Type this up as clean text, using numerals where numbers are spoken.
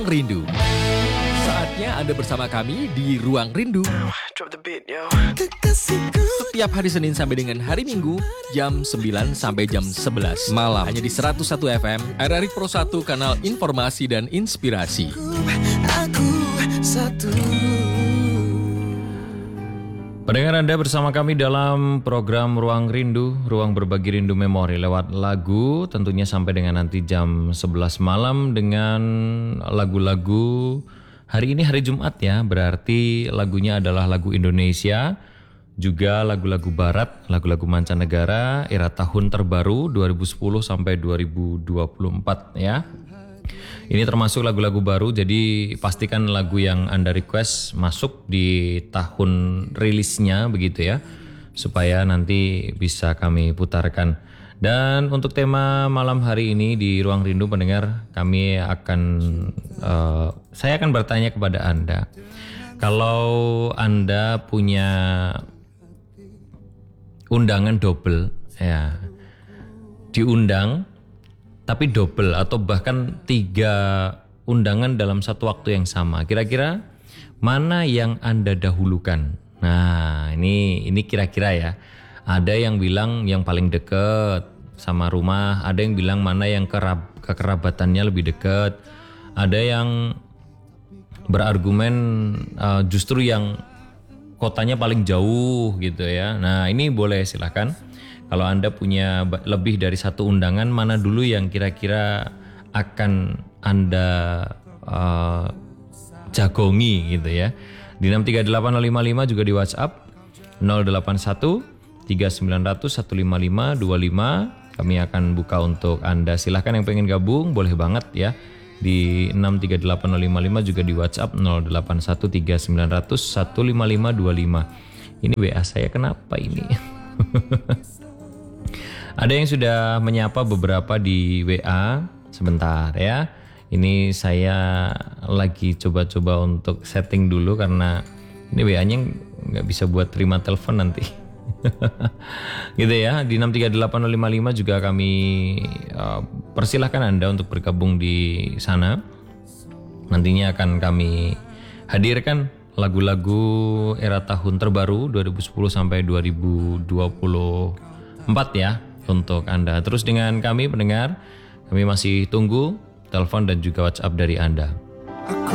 Ruang Rindu. Saatnya Anda bersama kami di Ruang Rindu. Setiap hari Senin sampai dengan hari Minggu, jam 9 sampai jam 11 malam. Hanya di 101 FM, RRI Pro 1, kanal informasi dan inspirasi. Aku satu. Pendengar Anda bersama kami dalam program Ruang Rindu, ruang berbagi rindu memori lewat lagu, tentunya sampai dengan nanti jam 11 malam dengan lagu-lagu. Hari ini hari Jumat ya, berarti lagunya adalah lagu Indonesia, juga lagu-lagu barat, lagu-lagu mancanegara, era tahun terbaru 2010 sampai 2024 ya. Ini termasuk lagu-lagu baru, jadi pastikan lagu yang Anda request masuk di tahun rilisnya begitu ya, supaya nanti bisa kami putarkan. Dan untuk tema malam hari ini di Ruang Rindu pendengar, saya akan bertanya kepada Anda. Kalau Anda punya undangan double ya, diundang tapi double atau bahkan 3 undangan dalam satu waktu yang sama. Kira-kira mana yang Anda dahulukan? Nah, ini kira-kira ya. Ada yang bilang yang paling dekat sama rumah, ada yang bilang mana yang kekerabatannya lebih dekat. Ada yang berargumen justru yang kotanya paling jauh gitu ya. Nah, ini boleh silakan. Kalau Anda punya lebih dari satu undangan, mana dulu yang kira-kira akan Anda jagongi gitu ya. Di 6380555 juga di WhatsApp 081 3900 155 25. Kami akan buka untuk Anda. Silahkan yang pengen gabung, boleh banget ya. Di 6380555 juga di WhatsApp 081 3900 155 25. Ini WA saya kenapa ini? Ada yang sudah menyapa beberapa di WA. Sebentar ya. Ini saya lagi coba-coba untuk setting dulu karena ini WA-nya nggak bisa buat terima telepon nanti. Gitu ya. Di 6380555 juga kami persilahkan Anda untuk bergabung di sana. Nantinya akan kami hadirkan lagu-lagu era tahun terbaru 2010 sampai 2024 ya untuk Anda. Terus dengan kami pendengar, kami masih tunggu telepon dan juga WhatsApp dari Anda.